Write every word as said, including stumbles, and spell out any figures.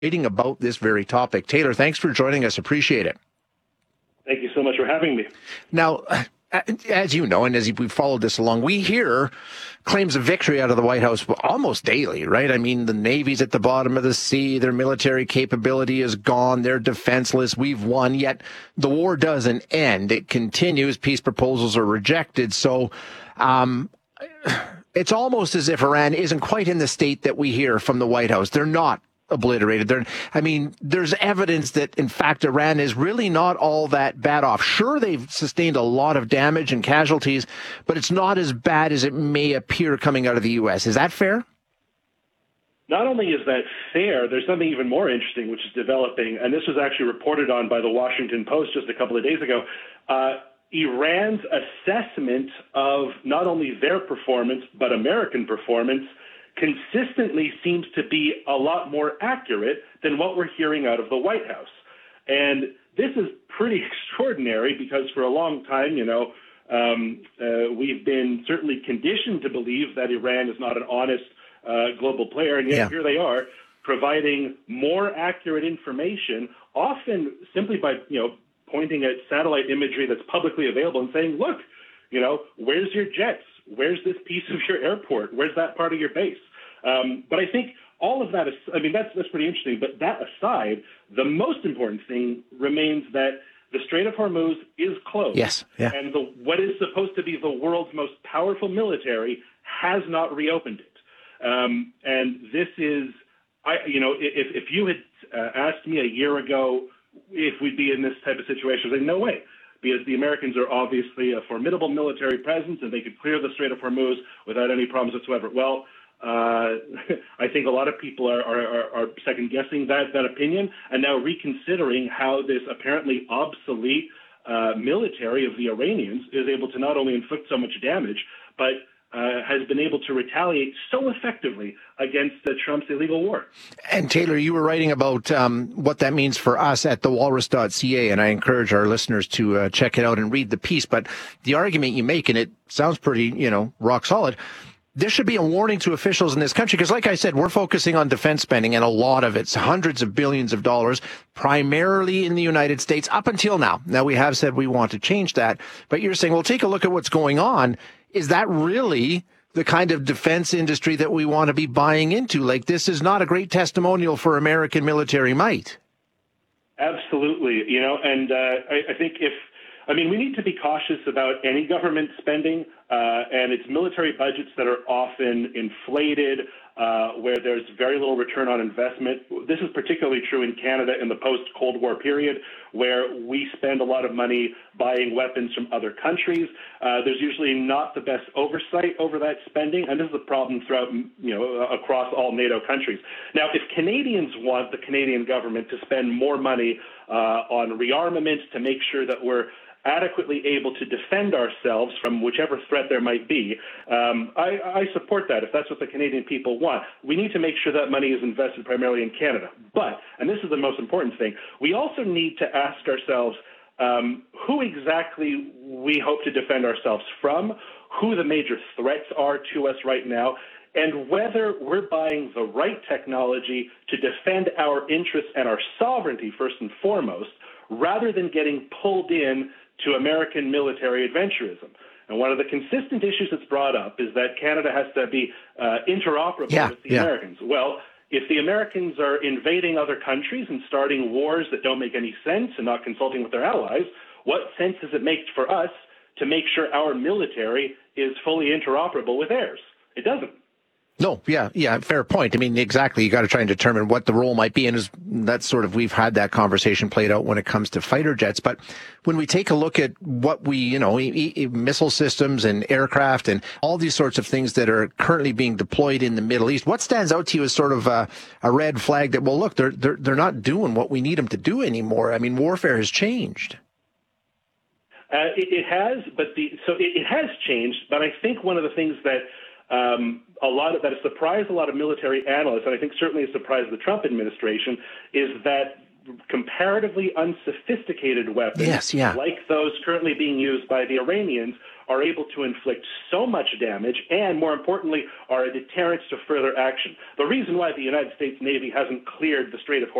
Reading about this very topic. Taylor, thanks for joining us. Appreciate it. Thank you so much for having me. Now, as you know, and as we've followed this along, we hear claims of victory out of the White House almost daily, right? I mean, the Navy's at the bottom of the sea. Their military capability is gone. They're defenseless. We've won. Yet the war doesn't end. It continues. Peace proposals are rejected. So um, it's almost as if Iran isn't quite in the state that we hear from the White House. They're not obliterated. They're, I mean, there's evidence that, in fact, Iran is really not all that bad off. Sure, they've sustained a lot of damage and casualties, but it's not as bad as it may appear coming out of the U S. Is that fair? Not only is that fair, there's something even more interesting which is developing, and this was actually reported on by the Washington Post just a couple of days ago. Uh, Iran's assessment of not only their performance, but American performance consistently seems to be a lot more accurate than what we're hearing out of the White House. And this is pretty extraordinary because for a long time, you know, um, uh, we've been certainly conditioned to believe that Iran is not an honest uh, global player, and yet yeah. here they are providing more accurate information, often simply by, you know, pointing at satellite imagery that's publicly available and saying, look, you know, where's your jets? Where's this piece of your airport? Where's that part of your base? Um, but I think all of that is, I mean, that's, that's pretty interesting. But that aside, the most important thing remains that the Strait of Hormuz is closed. Yes. Yeah. And the, what is supposed to be the world's most powerful military has not reopened it. Um, and this is, I, you know, if, if you had uh, asked me a year ago if we'd be in this type of situation, I'd say, no way. Because the Americans are obviously a formidable military presence and they could clear the Strait of Hormuz without any problems whatsoever. Well, uh, I think a lot of people are, are, are second-guessing that, that opinion and now reconsidering how this apparently obsolete uh, military of the Iranians is able to not only inflict so much damage, but Uh, has been able to retaliate so effectively against uh, Trump's illegal war. And Taylor, you were writing about um, what that means for us at the walrus dot c a, and I encourage our listeners to uh, check it out and read the piece. But the argument you make, and it sounds pretty, you know, rock solid, there should be a warning to officials in this country, because like I said, we're focusing on defense spending, and a lot of it's hundreds of billions of dollars, primarily in the United States up until now. Now, we have said we want to change that, but you're saying, well, take a look at what's going on. Is that really the kind of defense industry that we want to be buying into? Like, this is not a great testimonial for American military might. Absolutely. You know, and uh, I, I think if, I mean, we need to be cautious about any government spending, uh, and it's military budgets that are often inflated, uh, where there's very little return on investment. This is particularly true in Canada in the post-Cold War period, where we spend a lot of money buying weapons from other countries. Uh, there's usually not the best oversight over that spending, and this is a problem throughout, you know, across all NATO countries. Now, if Canadians want the Canadian government to spend more money uh, on rearmament to make sure that we're adequately able to defend ourselves from whichever threat there might be, um, I, I support that if that's what the Canadian people want. We need to make sure that money is invested primarily in Canada. But, and this is the most important thing, we also need to ask ourselves um, who exactly we hope to defend ourselves from, who the major threats are to us right now, and whether we're buying the right technology to defend our interests and our sovereignty first and foremost, rather than getting pulled in to American military adventurism. And one of the consistent issues that's brought up is that Canada has to be uh, interoperable yeah, with the yeah. Americans. Well, if the Americans are invading other countries and starting wars that don't make any sense and not consulting with their allies, what sense does it make for us to make sure our military is fully interoperable with theirs? It doesn't. No, yeah, yeah, fair point. I mean, exactly. You got to try and determine what the role might be, and that's sort of, we've had that conversation played out when it comes to fighter jets. But when we take a look at what we, you know, e- e- missile systems and aircraft and all these sorts of things that are currently being deployed in the Middle East, what stands out to you as sort of a, a red flag that, well, look, they're they're they're not doing what we need them to do anymore? I mean, warfare has changed. Uh, it, it has, but the so it, it has changed. But I think one of the things that Um, a lot of that has surprised a lot of military analysts, and I think certainly has surprised the Trump administration, is that comparatively unsophisticated weapons, yes, yeah. like those currently being used by the Iranians, are able to inflict so much damage and, more importantly, are a deterrent to further action. The reason why the United States Navy hasn't cleared the Strait of